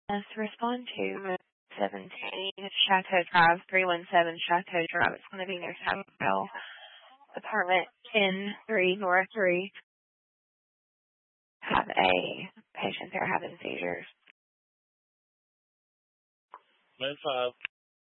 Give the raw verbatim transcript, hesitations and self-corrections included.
Let's respond to seventeen Chateau Drive, three one seven Chateau Drive. It's going to be near Taco apartment ten three North three. Have a patient there having seizures. Main five.